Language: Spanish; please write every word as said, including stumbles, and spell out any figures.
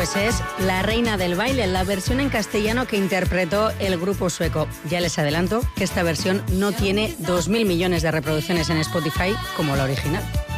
Pues es La Reina del Baile, la versión en castellano que interpretó el grupo sueco. Ya les adelanto que esta versión no tiene dos mil millones de reproducciones en Spotify como la original.